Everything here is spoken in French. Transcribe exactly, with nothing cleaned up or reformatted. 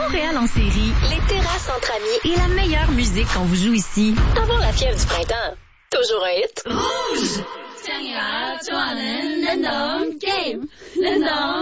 Montréal en série, les terrasses entre amis et la meilleure musique qu'on vous joue ici. Avant la fièvre du printemps. toujours un hit. Rouge! 짱이가 좋아하는 랜덤 게임. 랜덤